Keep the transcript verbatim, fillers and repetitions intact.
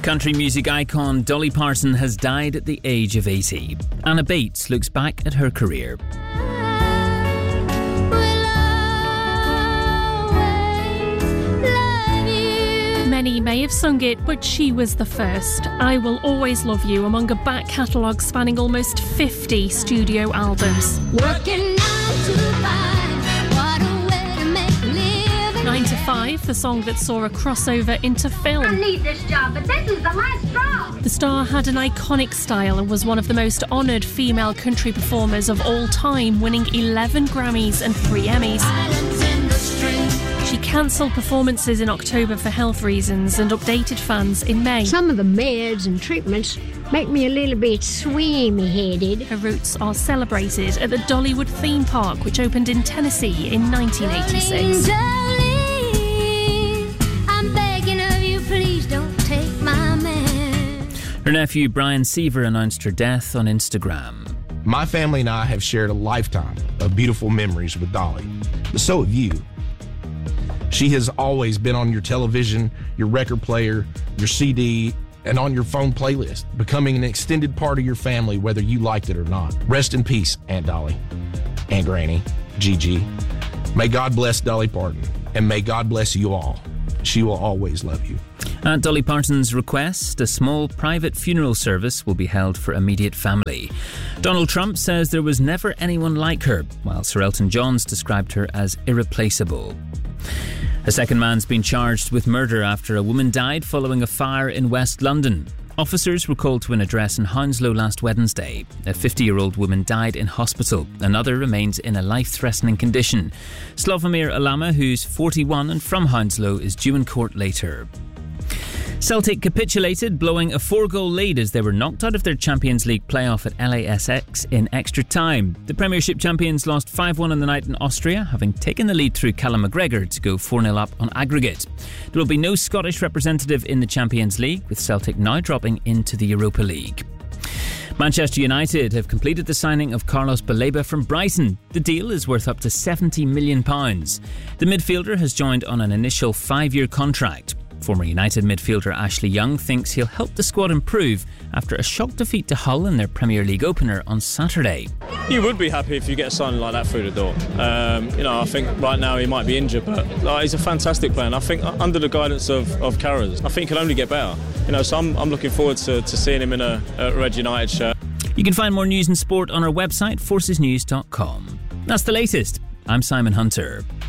Country music icon Dolly Parton has died at the age of eighty. Anna Bates looks back at her career. Many may have sung it, but she was the first. I Will Always Love You, among a back catalogue spanning almost fifty studio albums. Working nine to five, what a way to make a living. Nine to Five, the song that saw a crossover into film. I need this job, but this is the last straw. The star had an iconic style and was one of the most honoured female country performers of all time, winning eleven Grammys and three Emmys. She cancelled performances in October for health reasons and updated fans in May. Some of the meds and treatments make me a little bit swimmy-headed. Her roots are celebrated at the Dollywood theme park, which opened in Tennessee in nineteen eighty-six. Darling, I'm begging of you, please don't take my man. Her nephew Brian Seaver announced her death on Instagram. My family and I have shared a lifetime of beautiful memories with Dolly, but so have you. She has always been on your television, your record player, your C D, and on your phone playlist, becoming an extended part of your family, whether you liked it or not. Rest in peace, Aunt Dolly, Aunt Granny, Gigi. May God bless Dolly Parton, and may God bless you all. She will always love you. At Dolly Parton's request, a small private funeral service will be held for immediate family. Donald Trump says there was never anyone like her, while Sir Elton John's described her as irreplaceable. A second man's been charged with murder after a woman died following a fire in West London. Officers were called to an address in Hounslow last Wednesday. A fifty-year-old woman died in hospital. Another remains in a life-threatening condition. Slavomir Alama, who's forty-one and from Hounslow, is due in court later. Celtic capitulated, blowing a four-goal lead as they were knocked out of their Champions League playoff at L A S X in extra time. The Premiership champions lost five one on the night in Austria, having taken the lead through Callum McGregor to go four nil up on aggregate. There will be no Scottish representative in the Champions League, with Celtic now dropping into the Europa League. Manchester United have completed the signing of Carlos Baleba from Brighton. The deal is worth up to seventy million pounds. The midfielder has joined on an initial five-year contract. Former United midfielder Ashley Young thinks he'll help the squad improve after a shock defeat to Hull in their Premier League opener on Saturday. You would be happy if you get a signing like that through the door. Um, you know, I think right now he might be injured, but like, he's a fantastic player. And I think under the guidance of, of Carras, I think he can only get better. You know, so I'm, I'm looking forward to, to seeing him in a, a Red United shirt. You can find more news and sport on our website, forces news dot com. That's the latest. I'm Simon Hunter.